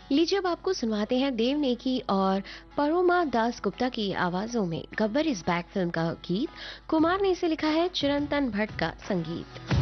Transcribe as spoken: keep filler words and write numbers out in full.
लीजिए अब आपको सुनवाते हैं देव नेगी और परोमा दास गुप्ता की आवाजों में गब्बर इज बैक फिल्म का गीत। कुमार ने इसे लिखा है, चिरंतन भट्ट का संगीत।